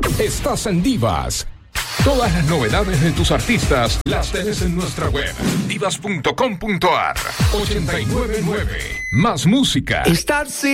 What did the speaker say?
Estás en Divas. Todas las novedades de tus artistas las tenés en nuestra web. Divas.com.ar 899. Más música.